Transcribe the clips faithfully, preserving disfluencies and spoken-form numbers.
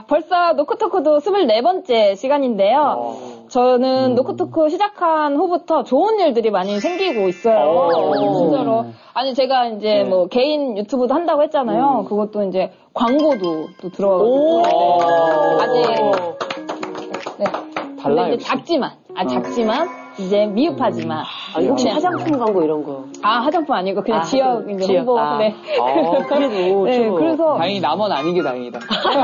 벌써 노크토크도 스물네 번째 시간인데요. 어. 저는 음. 노크토크 시작한 후부터 좋은 일들이 많이 생기고 있어요. 진짜로. 아니, 제가 이제 네. 뭐 개인 유튜브도 한다고 했잖아요. 음. 그것도 이제 광고도 또 들어가고. 아직. 네. 달라요. 이제 작지만. 아, 작지만. 이제 미흡하지만. 아, 혹시 네. 화장품 광고 이런 거? 아, 화장품 아니고 그냥 아, 지역 이제 지역. 홍보. 아. 네. 아, 그래도. 네, 그래서. 다행히 남원 아닌 게 다행이다.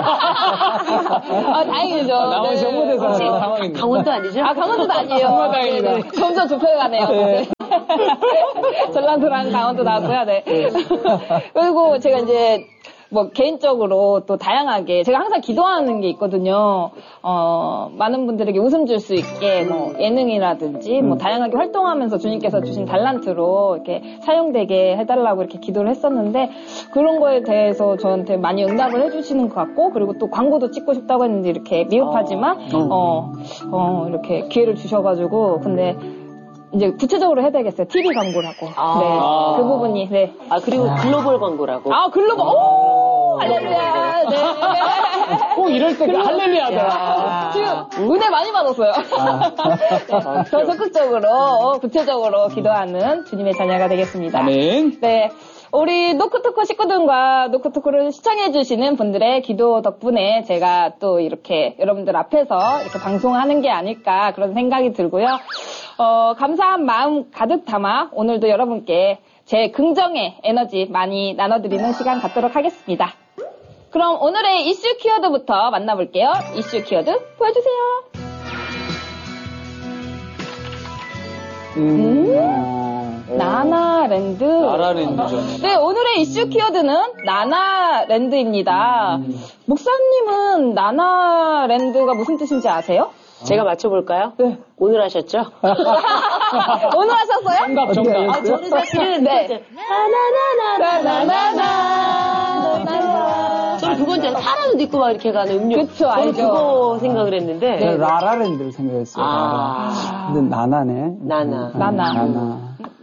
아, 다행이죠. 아, 남원 네. 홍보대사 당황했네. 강원도 아니죠? 아, 강원도도 아니에요. 정말 다행이다. 네, 네. 점점 좁혀가네요. 네. 전라도랑 강원도 나왔고요. 네. 그리고 제가 이제 뭐 개인적으로 또 다양하게 제가 항상 기도하는 게 있거든요. 어, 많은 분들에게 웃음 줄 수 있게 뭐 예능이라든지 뭐 다양하게 활동하면서 주님께서 주신 달란트로 이렇게 사용되게 해달라고 이렇게 기도를 했었는데 그런 거에 대해서 저한테 많이 응답을 해주시는 것 같고 그리고 또 광고도 찍고 싶다고 했는데 이렇게 미흡하지만 어, 어, 이렇게 기회를 주셔가지고 근데 이제 구체적으로 해야 되겠어요. 티비 광고라고. 아. 네. 그 부분이, 네. 아, 그리고 글로벌 광고라고. 아, 글로벌, 오! 할렐루야. 네. 꼭 이럴 때 할렐루야다. 지금 은혜 많이 받았어요. 아. 네. 더 적극적으로, 구체적으로 기도하는 주님의 자녀가 되겠습니다. 아멘. 네. 우리 노크토크 식구들과 노크토크를 시청해주시는 분들의 기도 덕분에 제가 또 이렇게 여러분들 앞에서 이렇게 방송하는 게 아닐까 그런 생각이 들고요. 어, 감사한 마음 가득 담아 오늘도 여러분께 제 긍정의 에너지 많이 나눠드리는 시간 갖도록 하겠습니다. 그럼 오늘의 이슈 키워드부터 만나볼게요. 이슈 키워드 보여주세요. 음. 음. 나나랜드. 나나랜드죠. 네, 오늘의 이슈 키워드는 나나랜드입니다. 음. 목사님은 나나랜드가 무슨 뜻인지 아세요? 제가 맞춰볼까요? 네. 오늘 하셨죠? 오늘 하셨어요? 정답, 정답. 아, 저는 사실은, 네. 나나나나나나나나나. 저는 그건 이제 사라도 있고 막 이렇게 가는 음료. 그쵸, 알죠. 저는 그거 생각을 했는데. 네, 라라랜드를 생각했어요. 아. 근데 나나네. 나나. 나나. 나나.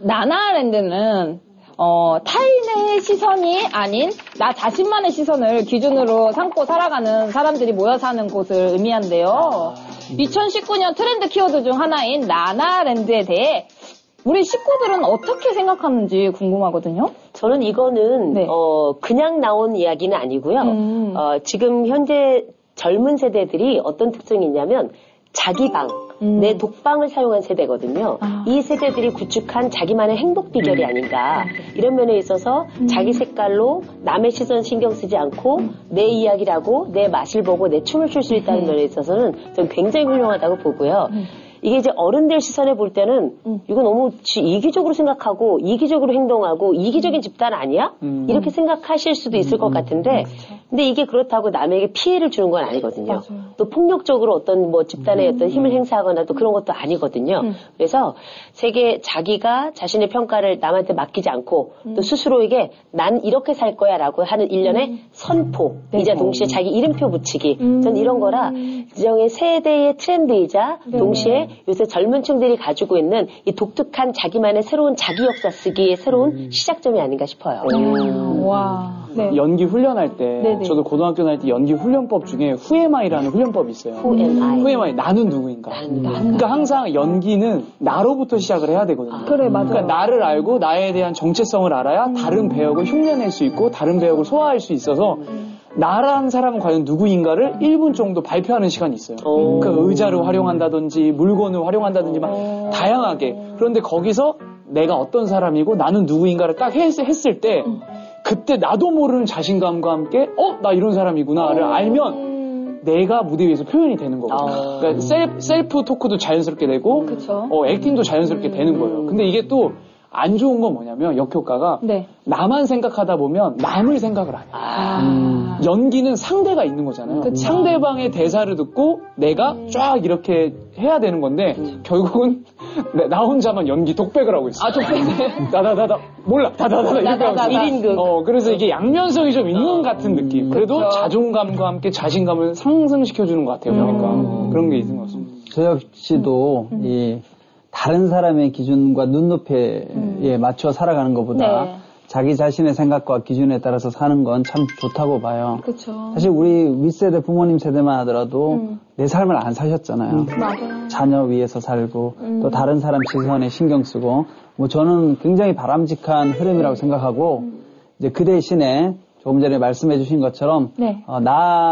나나랜드는 어, 타인의 시선이 아닌 나 자신만의 시선을 기준으로 삼고 살아가는 사람들이 모여 사는 곳을 의미한대요. 이천십구 년 트렌드 키워드 중 하나인 나나랜드에 대해 우리 식구들은 어떻게 생각하는지 궁금하거든요. 저는 이거는 네. 어, 그냥 나온 이야기는 아니고요. 음. 어, 지금 현재 젊은 세대들이 어떤 특징이 있냐면 자기 방, 음. 내 독방을 사용한 세대거든요. 아. 이 세대들이 구축한 자기만의 행복 비결이 아닌가. 이런 면에 있어서 음. 자기 색깔로 남의 시선 신경 쓰지 않고 음. 내 이야기라고 내 맛을 보고 내 춤을 출 수 있다는 음. 면에 있어서는 전 굉장히 훌륭하다고 보고요. 음. 이게 이제 어른들 시선에 볼 때는 음. 이거 너무 이기적으로 생각하고 이기적으로 행동하고 이기적인 집단 아니야? 음. 이렇게 생각하실 수도 있을 음. 것 같은데 음. 근데 이게 그렇다고 남에게 피해를 주는 건 아니거든요. 맞아요. 또 폭력적으로 어떤 뭐 집단의 음. 어떤 힘을 행사하거나 또 그런 것도 아니거든요. 음. 그래서 세계 자기가 자신의 평가를 남한테 맡기지 않고 음. 또 스스로에게 난 이렇게 살 거야 라고 하는 일련의 음. 선포 네. 이자 동시에 자기 이름표 붙이기 음. 전 이런 거라 일종의 세대의 트렌드이자 네. 동시에 요새 젊은 층들이 가지고 있는 이 독특한 자기만의 새로운 자기 역사 쓰기의 새로운 음. 시작점이 아닌가 싶어요. 음. 와. 네. 연기 훈련할 때 네네. 저도 고등학교 다닐 때 연기 훈련법 중에 후엠아이라는 훈련법이 있어요. 후엠아이. 후엠아이 나는 누구인가. 나는 그러니까 항상 연기는 나로부터 시작을 해야 되거든요. 아, 그래 맞아요. 그러니까 나를 알고 나에 대한 정체성을 알아야 음. 다른 배역을 흉내낼 수 있고 다른 배역을 소화할 수 있어서 음. 나라는 사람은 과연 누구인가를 일 분 정도 발표하는 시간이 있어요. 오. 그러니까 의자를 활용한다든지 물건을 활용한다든지 막 오. 다양하게. 그런데 거기서 내가 어떤 사람이고 나는 누구인가를 딱 했, 했을 때 음. 그때 나도 모르는 자신감과 함께 어? 나 이런 사람이구나를 알면 내가 무대 위에서 표현이 되는 거거든요. 아. 그러니까 셀프, 셀프 토크도 자연스럽게 되고 그쵸. 어, 액팅도 자연스럽게 음. 되는 거예요. 근데 이게 또 안 좋은 건 뭐냐면 역효과가 네. 나만 생각하다 보면 남을 생각을 안 해요. 아. 음. 연기는 상대가 있는 거잖아요. 그쵸. 상대방의 대사를 듣고 내가 음. 쫙 이렇게 해야 되는 건데 음. 결국은 나 혼자만 연기 독백을 하고 있어요. 아 독백을? 다다다다 몰라 다다다다 이렇게 하고 있어요. 일 인극. 어, 그래서 이게 양면성이 좀 있는 것 같은 느낌. 그래도 그쵸. 자존감과 함께 자신감을 상승시켜주는 것 같아요. 그러니까 음. 그런 게 있는 것 같습니다. 저 역시도 음. 이 다른 사람의 기준과 눈높이에 음. 맞춰 살아가는 것보다 네. 자기 자신의 생각과 기준에 따라서 사는 건 참 좋다고 봐요. 그렇죠. 사실 우리 윗세대 부모님 세대만 하더라도 음. 내 삶을 안 사셨잖아요. 음. 맞아요. 자녀 위해서 살고 음. 또 다른 사람 시선에 신경 쓰고 뭐 저는 굉장히 바람직한 흐름이라고 생각하고 음. 이제 그 대신에 조금 전에 말씀해 주신 것처럼 네. 어,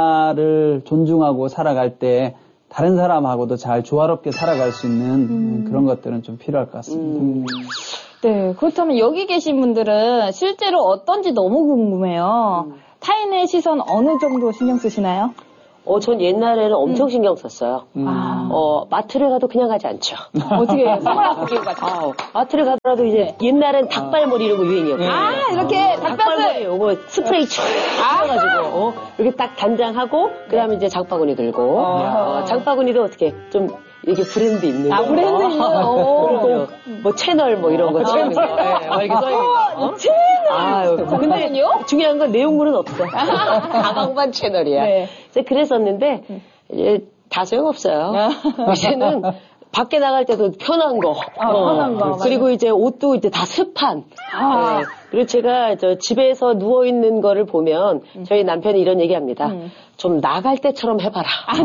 나를 존중하고 살아갈 때 다른 사람하고도 잘 조화롭게 살아갈 수 있는 음. 그런 것들은 좀 필요할 것 같습니다. 음. 네, 그렇다면 여기 계신 분들은 실제로 어떤지 너무 궁금해요. 음. 타인의 시선 어느 정도 신경 쓰시나요? 어, 전 옛날에는 엄청 음. 신경 썼어요. 음. 어, 마트를 가도 그냥 가지 않죠. 어떻게 해요? 선글라스 끼고 가죠? 아, 마트를 가더라도 이제 옛날엔 닭발머리 이런 거 유행이었거든요. 아, 이렇게 닭발머리 요거 스프레이 촥 뿌려가지고, 어, 이렇게 딱 단장하고, 그 다음에 이제 장바구니 들고, 어, 장바구니도 어떻게 좀, 이렇게 브랜드 있는 아, 거. 브랜드 있는 거. 뭐 채널 뭐 이런 거. 채널. 네, 이렇게 써있는 거. 채널. 아유, 근데 중요한 건 내용물은 없어. 가방만 채널이야. 네. 그랬었는데, 이제 다 소용없어요. 이제는 밖에 나갈 때도 편한 거. 아, 어. 편한 거. 그리고 맞아. 이제 옷도 이제 다 습한. 아. 네. 그리고 제가 저 집에서 누워있는 거를 보면 음. 저희 남편이 이런 얘기 합니다. 음. 좀 나갈 때처럼 해봐라.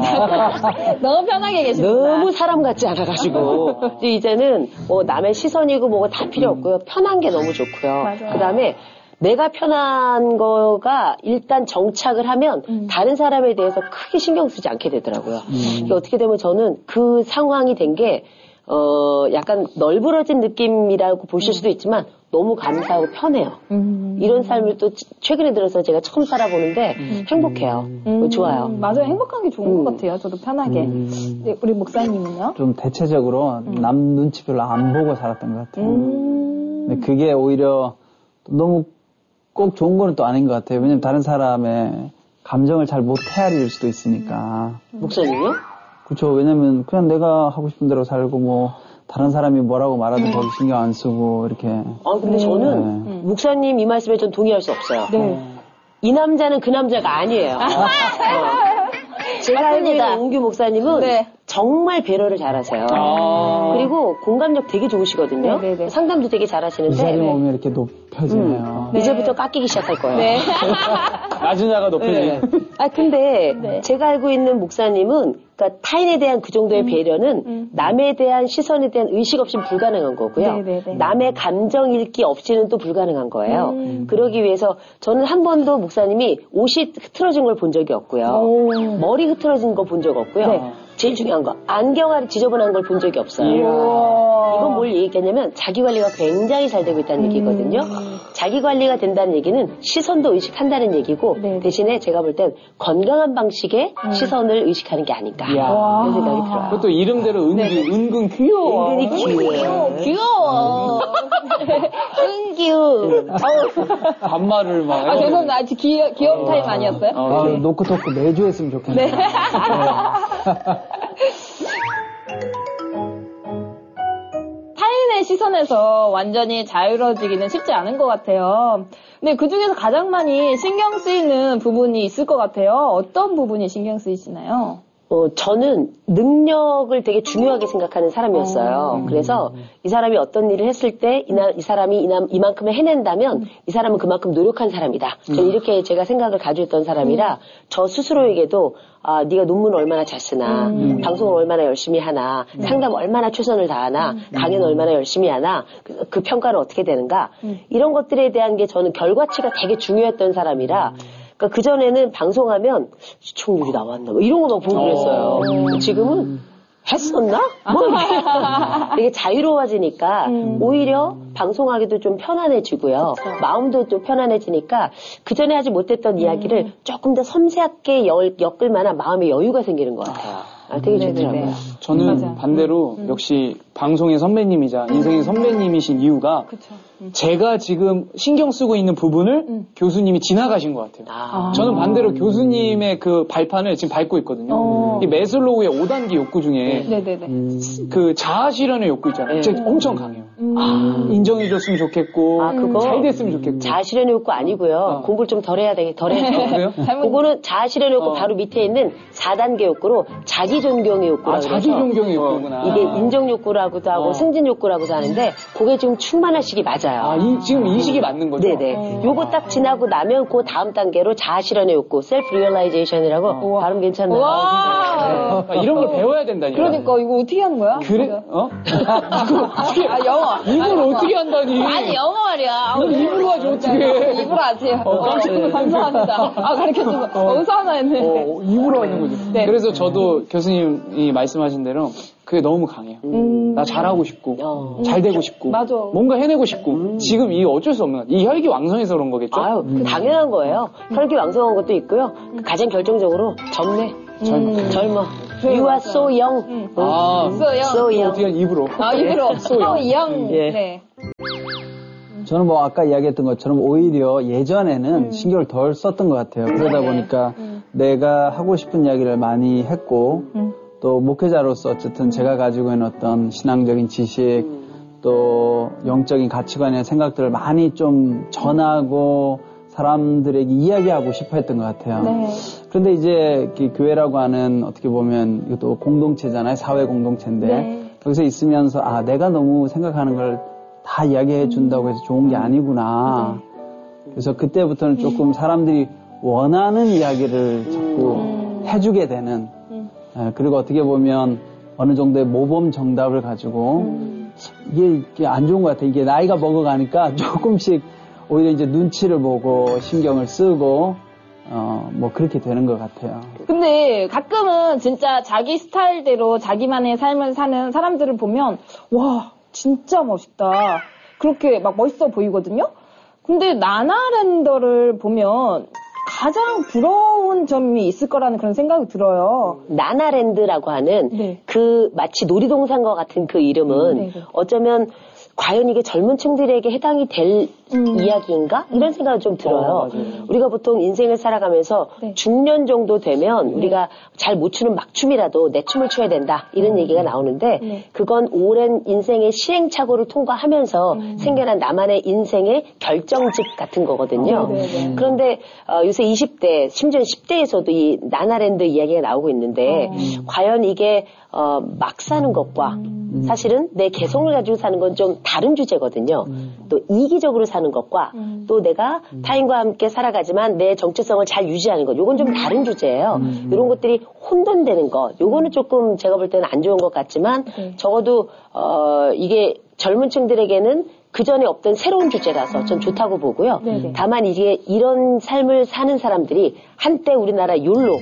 아, 너무 편하게 계시구나. 너무 사람 같지 않아가지고. 이제 이제는 뭐 남의 시선이고 뭐가 다 필요 없고요. 편한 게 너무 좋고요. 그 다음에 내가 편한 거가 일단 정착을 하면 음. 다른 사람에 대해서 크게 신경 쓰지 않게 되더라고요. 음. 어떻게 되면 저는 그 상황이 된 게 어, 약간 널브러진 느낌이라고 보실 수도 있지만 너무 감사하고 편해요. 음. 이런 삶을 또 최근에 들어서 제가 처음 살아보는데 음. 행복해요. 음. 좋아요. 맞아요. 행복한 게 좋은 음. 것 같아요. 저도 편하게. 음. 네, 우리 목사님은요? 좀 대체적으로 음. 남 눈치 별로 안 보고 살았던 것 같아요. 음. 근데 그게 오히려 너무 꼭 좋은 거는 또 아닌 것 같아요. 왜냐면 다른 사람의 감정을 잘 못 헤아릴 수도 있으니까. 음. 목사님이요? 그렇죠. 왜냐면 그냥 내가 하고 싶은 대로 살고 뭐 다른 사람이 뭐라고 말하도 음. 거기 신경 안 쓰고 이렇게. 아 근데 저는 네. 목사님 이 말씀에 전 동의할 수 없어요. 네. 이 남자는 그 남자가 아니에요. 어. 제가 알고 있는 옹규 목사님은 네. 정말 배려를 잘하세요. 아~ 그리고 공감력 되게 좋으시거든요. 네네네. 상담도 되게 잘하시는데. 이 자리에 네. 오면 이렇게 높여지네요. 음. 네. 이제부터 깎이기 시작할 거예요. 네. 낮은 자가 높여지네. 네. 아 근데 네. 제가 알고 있는 목사님은 그러니까 타인에 대한 그 정도의 음. 배려는 음. 남에 대한 시선에 대한 의식 없이는 불가능한 거고요. 네네네. 남의 감정 읽기 없이는 또 불가능한 거예요. 음. 그러기 위해서 저는 한 번도 목사님이 옷이 흐트러진 걸 본 적이 없고요. 오. 머리 흐트러진 거 본 적 없고요. 네. 제일 중요한 거 안경알이 지저분한 걸 본 적이 없어요. 이건 뭘 얘기했냐면 자기 관리가 굉장히 잘 되고 있다는 음. 얘기거든요. 자기 관리가 된다는 얘기는 시선도 의식한다는 얘기고 네. 대신에 제가 볼 땐 건강한 방식의 음. 시선을 의식하는 게 아닌가 그런 생각이 들어요. 그것도 이름대로 은근, 네. 은근 귀여워. 은근히 귀여워. 귀여워. 은규. 반말을 막. 아, 죄송합니다. 아직 귀여, 귀여운 어. 타임 아니었어요? 아, 네. 노크토크 매주 했으면 좋겠네요. 네. 타인의 시선에서 완전히 자유로워지기는 쉽지 않은 것 같아요. 근데 그 중에서 가장 많이 신경 쓰이는 부분이 있을 것 같아요. 어떤 부분이 신경 쓰이시나요? 어, 저는 능력을 되게 중요하게 생각하는 사람이었어요. 음. 그래서 이 사람이 어떤 일을 했을 때 이, 이 사람이 이, 이만큼을 해낸다면 음. 이 사람은 그만큼 노력한 사람이다. 음. 저는 이렇게 제가 생각을 가지고 있던 사람이라 음. 저 스스로에게도 아, 네가 논문 얼마나 잘 쓰나, 음. 방송을 얼마나 열심히 하나, 음. 상담 얼마나 최선을 다하나, 음. 강연 얼마나 열심히 하나, 그, 그 평가는 어떻게 되는가, 음. 이런 것들에 대한 게 저는 결과치가 되게 중요했던 사람이라 그러니까 그전에는 방송하면 시청률이 나왔나 뭐 이런 거만 보고 그랬어요. 음. 지금은 했었나? 뭐 되게 자유로워지니까 음. 오히려 방송하기도 좀 편안해지고요. 그쵸. 마음도 좀 편안해지니까 그전에 하지 못했던 음. 이야기를 조금 더 섬세하게 엮을 만한 마음의 여유가 생기는 것 같아요. 아, 되게 좋더라고요. 저는 맞아. 반대로 음. 역시 방송의 선배님이자 인생의 선배님이신 이유가 그쵸. 음. 제가 지금 신경 쓰고 있는 부분을 음. 교수님이 지나가신 것 같아요. 아. 저는 반대로 교수님의 그 발판을 지금 밟고 있거든요. 어. 이 매슬로우의 오 단계 욕구 중에 음. 그 자아 실현의 욕구 있잖아요. 네. 엄청 강해요. 음. 아, 인정해줬으면 좋겠고 아, 그거 잘 됐으면 좋겠고. 자아 실현의 욕구 아니고요. 어. 공부를 좀 덜 해야 되게 덜 해야 돼요. 그거는 자아 실현의 욕구 어. 바로 밑에 있는 사 단계 욕구로 자기 존경의 욕구라고 아, 자기 자기 존경의 욕구구나. 이게 인정 욕구라고도 하고 어. 승진 욕구라고도 하는데 그게 지금 충만한 시기 맞아요. 아, 이, 지금 이 시기 맞는 거죠? 네네. 어. 요거 딱 지나고 나면 그 다음 단계로 자아실현의 욕구, 셀프 리얼라이제이션이라고 어. 발음 괜찮나요? 와. 아, 이런 걸 배워야 된다니까. 그러니까 이거 어떻게 하는 거야? 그래? 어? 아, 영어. 이걸 어떻게 한다니? 아니, 영어 말이야. 넌 입으로 하지, 어떻게. 입으로 하지. 어, 깜짝 놀랐네. 감사합니다. 아, 가르쳐주고. 어, 의사 하나 했는데. 어, 입으로 하는 거죠. 네. 그래서 저도 교수님이 말씀하신 대로 그게 너무 강해요. 음. 나 잘하고 싶고, 어. 잘 되고 싶고, 맞아. 뭔가 해내고 싶고, 음. 지금 이 어쩔 수 없는 것 같아요. 이 혈기 왕성해서 그런 거겠죠? 아유, 음. 당연한 거예요. 혈기 왕성한 것도 있고요. 음. 가장 결정적으로 젊네. 젊어. 젊어. 그래, You are 맞아. so young. 음. 아, so young. So young. 어떻게 입으로. 아, 입으로. so young. 예. 네. 저는 뭐 아까 이야기했던 것처럼 오히려 예전에는 음. 신경을 덜 썼던 것 같아요. 그러다 네. 보니까 음. 내가 하고 싶은 이야기를 많이 했고 음. 또 목회자로서 어쨌든 제가 가지고 있는 어떤 신앙적인 지식 또 영적인 가치관이나 생각들을 많이 좀 전하고 사람들에게 이야기하고 싶어 했던 것 같아요. 네. 그런데 이제 교회라고 하는 어떻게 보면 이것도 공동체잖아요. 사회 공동체인데 네. 거기서 있으면서 아 내가 너무 생각하는 걸 다 이야기해 준다고 해서 좋은 게 아니구나. 네. 그래서 그때부터는 조금 사람들이 원하는 이야기를 자꾸 음. 해주게 되는 음. 예, 그리고 어떻게 보면 어느 정도의 모범 정답을 가지고 음. 이게, 이게 안 좋은 것 같아요. 이게 나이가 먹어가니까 조금씩 오히려 이제 눈치를 보고 신경을 쓰고 어, 뭐 그렇게 되는 것 같아요. 근데 가끔은 진짜 자기 스타일대로 자기만의 삶을 사는 사람들을 보면 와 진짜 멋있다. 그렇게 막 멋있어 보이거든요. 근데 나나랜더를 보면 가장 부러운 점이 있을 거라는 그런 생각이 들어요. 나나랜드라고 하는 네. 그 마치 놀이동산과 같은 그 이름은 네, 네. 어쩌면 과연 이게 젊은 층들에게 해당이 될 음. 이야기인가? 이런 생각이 좀 들어요. 어, 우리가 보통 인생을 살아가면서 네. 중년 정도 되면 네. 우리가 잘 못 추는 막춤이라도 내 춤을 춰야 된다. 이런 음. 얘기가 나오는데 네. 그건 오랜 인생의 시행착오를 통과하면서 음. 생겨난 나만의 인생의 결정집 같은 거거든요. 어, 그런데 어, 요새 이십 대, 심지어 십 대에서도 이 나나랜드 이야기가 나오고 있는데 어. 과연 이게 어, 막 사는 것과 음. 사실은 내 개성을 가지고 사는 건 좀 다른 주제거든요. 음. 또 이기적으로 사는 것과 음. 또 내가 음. 타인과 함께 살아가지만 내 정체성을 잘 유지하는 것, 요건 좀 다른 주제예요. 음. 이런 것들이 혼돈되는 것, 요거는 조금 제가 볼 때는 안 좋은 것 같지만 네. 적어도 어, 이게 젊은 층들에게는 그 전에 없던 새로운 주제라서 전 좋다고 보고요. 네네. 다만 이게 이런 삶을 사는 사람들이 한때 우리나라 욜로,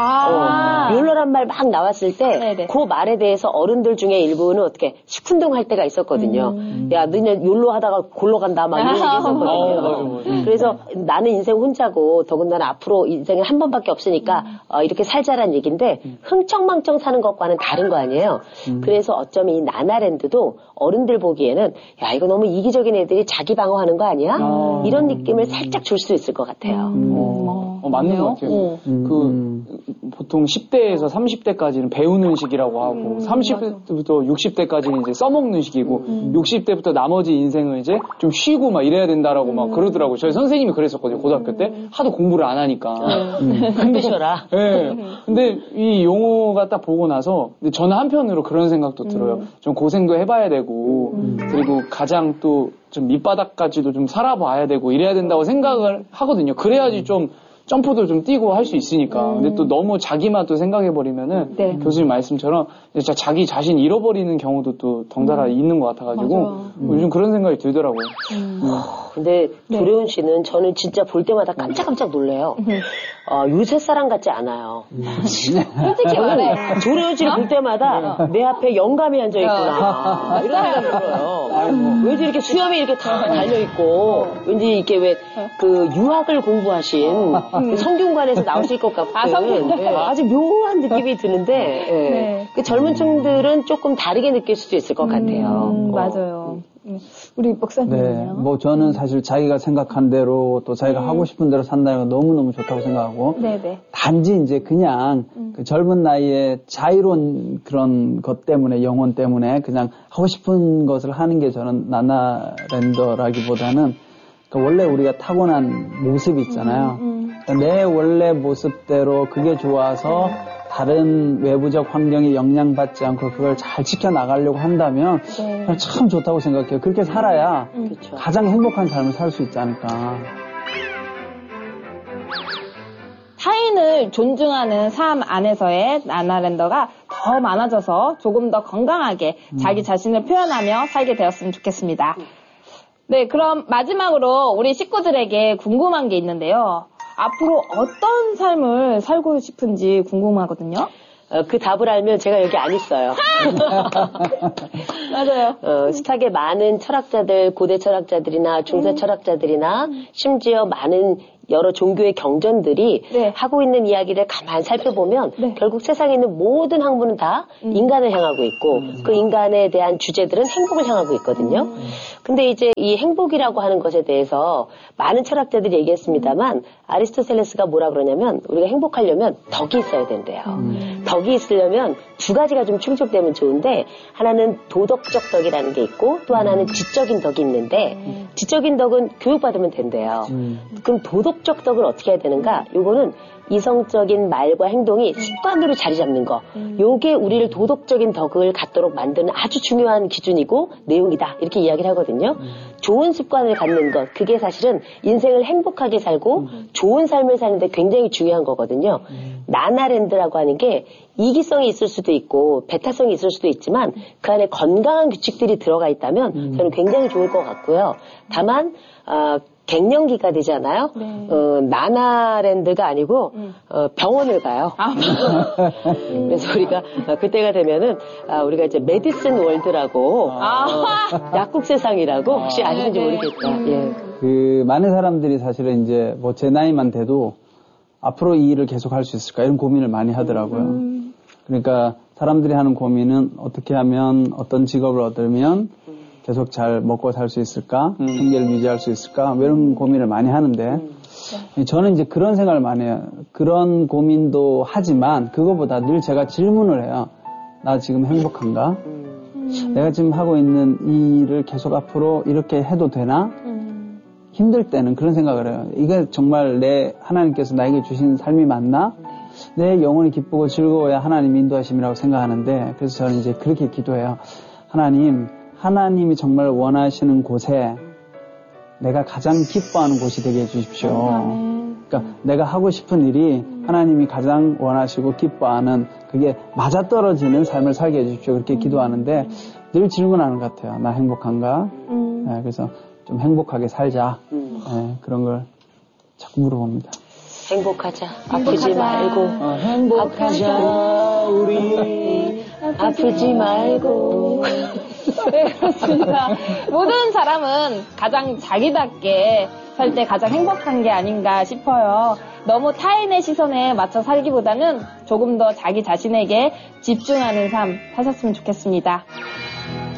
아~ 어, 욜로란 말 막 나왔을 때 그 말에 대해서 어른들 중에 일부는 어떻게 시큰둥할 때가 있었거든요. 음. 야, 너네 욜로 하다가 골로 간다 막 이런 얘기 했었거든요. 어, 맞아, 맞아. 그래서 나는 인생 혼자고 더군다나 앞으로 인생에 한 번밖에 없으니까 음. 어, 이렇게 살자란 얘기인데 흥청망청 사는 것과는 다른 거 아니에요. 음. 그래서 어쩌면 이 나나랜드도 어른들 보기에는 야 이거 너무 이기적인 애들이 자기 방어하는 거 아니야? 음. 이런 느낌을 살짝 줄 수 있을 것 같아요. 음. 어, 어, 맞는 것 같아요. 음. 그 보통 십 대에서 삼십 대까지는 배우는 시기라고 하고 음, 삼십 대부터 육십 대까지는 이제 써먹는 시기고 음. 육십 대부터 나머지 인생을 이제 좀 쉬고 막 이래야 된다라고 음. 막 그러더라고요. 저희 선생님이 그랬었거든요. 고등학교 때 하도 공부를 안 하니까. 음. 근데 쉬어라. 네. 근데 이 용어가 딱 보고 나서 근데 저는 한편으로 그런 생각도 들어요. 음. 좀 고생도 해봐야 되고 음. 그리고 가장 또 좀 밑바닥까지도 좀 살아봐야 되고 이래야 된다고 생각을 하거든요. 그래야지 좀 점프도 좀 뛰고 할 수 있으니까. 음. 근데 또 너무 자기만 또 생각해버리면은 네. 교수님 말씀처럼 진짜 자기 자신 잃어버리는 경우도 또 덩달아 음. 있는 것 같아가지고 음. 요즘 그런 생각이 들더라고요. 음. 음. 근데 네. 조려운 씨는 저는 진짜 볼 때마다 깜짝깜짝 놀래요. 음. 어, 요새 사람 같지 않아요. 음. 솔직히 말해. 조려운 씨를 볼 때마다 내 앞에 영감이 앉아있구나. 이런 생각이 들어요. 왠지 이렇게 수염이 이렇게 다 달려있고 왠지 이렇게 왜 그 유학을 공부하신 음. 성균관에서 나오실 것 같은 아, 네. 아주 묘한 느낌이 드는데 네. 네. 그 젊은 층들은 조금 다르게 느낄 수도 있을 것 같아요. 음, 어. 맞아요. 우리 목사님은요? 네, 뭐 저는 사실 자기가 생각한 대로 또 자기가 음. 하고 싶은 대로 산다는 건 너무너무 좋다고 생각하고 네네. 단지 이제 그냥 음. 그 젊은 나이에 자유로운 그런 것 때문에 영혼 때문에 그냥 하고 싶은 것을 하는 게 저는 나나랜더라기보다는 그러니까 원래 우리가 타고난 모습이 있잖아요. 음, 음. 그러니까 내 원래 모습대로 그게 좋아서 다른 외부적 환경에 영향받지 않고 그걸 잘 지켜나가려고 한다면 네. 참 좋다고 생각해요. 그렇게 살아야 음. 가장 행복한 삶을 살 수 있지 않을까. 타인을 존중하는 삶 안에서의 나나랜더가 더 많아져서 조금 더 건강하게 음. 자기 자신을 표현하며 살게 되었으면 좋겠습니다. 네, 그럼 마지막으로 우리 식구들에게 궁금한 게 있는데요. 앞으로 어떤 삶을 살고 싶은지 궁금하거든요. 어, 그 답을 알면 제가 여기 안 있어요. 맞아요. 어, 스탁의 많은 철학자들, 고대 철학자들이나 중세 음. 철학자들이나 심지어 많은 여러 종교의 경전들이 네. 하고 있는 이야기를 가만 살펴보면 네. 결국 세상에 있는 모든 학문은 다 음. 인간을 향하고 있고 음. 그 인간에 대한 주제들은 행복을 향하고 있거든요. 음. 근데 이제 이 행복이라고 하는 것에 대해서 많은 철학자들이 얘기했습니다만 아리스토텔레스가 뭐라 그러냐면 우리가 행복하려면 덕이 있어야 된대요. 음. 덕이 있으려면 두 가지가 좀 충족되면 좋은데 하나는 도덕적 덕이라는 게 있고 또 하나는 지적인 덕이 있는데 음. 지적인 덕은 교육받으면 된대요. 음. 그럼 도덕적 덕을 어떻게 해야 되는가? 요거는 이성적인 말과 행동이 습관으로 자리 잡는 거. 음. 요게 우리를 도덕적인 덕을 갖도록 만드는 아주 중요한 기준이고 내용이다. 이렇게 이야기를 하거든요. 음. 좋은 습관을 갖는 것. 그게 사실은 인생을 행복하게 살고 음. 좋은 삶을 사는데 굉장히 중요한 거거든요. 음. 나나랜드라고 하는 게 이기성이 있을 수도 있고 배타성이 있을 수도 있지만 그 안에 건강한 규칙들이 들어가 있다면 음. 저는 굉장히 좋을 것 같고요. 다만 어, 갱년기가 되잖아요. 네. 어, 나나랜드가 아니고 음. 어, 병원을 가요. 아, 그래서 우리가 어, 그때가 되면은 아, 우리가 이제 메디슨 월드라고 아. 어, 약국 세상이라고 혹시 아, 아시는지 네. 모르겠다. 음. 예. 그 많은 사람들이 사실은 이제 뭐 제 나이만 돼도 앞으로 이 일을 계속 할 수 있을까 이런 고민을 많이 하더라고요. 음. 그러니까 사람들이 하는 고민은 어떻게 하면 어떤 직업을 얻으면 계속 잘 먹고 살 수 있을까? 음. 생계를 유지할 수 있을까? 뭐 이런 고민을 많이 하는데 음. 네. 저는 이제 그런 생각을 많이 해요. 그런 고민도 하지만 그거보다 늘 제가 질문을 해요. 나 지금 행복한가? 음. 내가 지금 하고 있는 이 일을 계속 앞으로 이렇게 해도 되나? 음. 힘들 때는 그런 생각을 해요. 이게 정말 내 하나님께서 나에게 주신 삶이 맞나? 내 영혼이 기쁘고 즐거워야 하나님 인도하심이라고 생각하는데 그래서 저는 이제 그렇게 기도해요. 하나님 하나님이 정말 원하시는 곳에 내가 가장 기뻐하는 곳이 되게 해주십시오. 그러니까 내가 하고 싶은 일이 하나님이 가장 원하시고 기뻐하는 그게 맞아떨어지는 삶을 살게 해주십시오. 그렇게 기도하는데 늘 질문하는 것 같아요. 나 행복한가? 네, 그래서 좀 행복하게 살자. 네, 그런 걸 자꾸 물어봅니다. 행복하자. 아프지 말고. 어, 행복하자. 우리 아프지 말고. 네, 그렇습니다. 모든 사람은 가장 자기답게 살 때 가장 행복한 게 아닌가 싶어요. 너무 타인의 시선에 맞춰 살기보다는 조금 더 자기 자신에게 집중하는 삶 사셨으면 좋겠습니다.